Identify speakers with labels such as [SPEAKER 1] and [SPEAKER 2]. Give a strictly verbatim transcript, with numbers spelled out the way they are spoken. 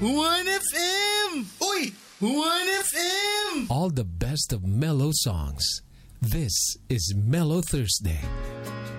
[SPEAKER 1] one F M!
[SPEAKER 2] Uy!
[SPEAKER 1] one F M!
[SPEAKER 3] All the best of mellow songs. This is Mellow Thursday.